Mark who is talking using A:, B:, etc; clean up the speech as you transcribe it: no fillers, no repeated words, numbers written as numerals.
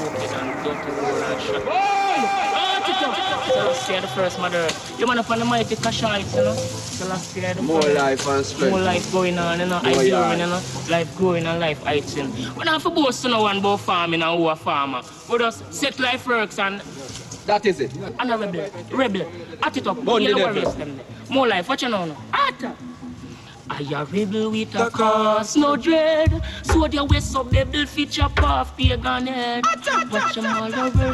A: coated and dirty roll and shot. Celestia the first mother. You man up on the mighty Kashites, you know. Celestia the
B: More
A: first.
B: life and strength.
A: More life going on, you know. I do, you know. Life growing and life heighting. We don't have to boast to no one about farming and who a farmer. We just set life works and
B: that is it.
A: and a rebel. At it up.
B: Burn
A: You
B: the
A: know
B: devil.
A: what them there. More life, what you know now? At I a rebel with a cause, no dread. So the west of devil feature off pagan head. Watch them all over.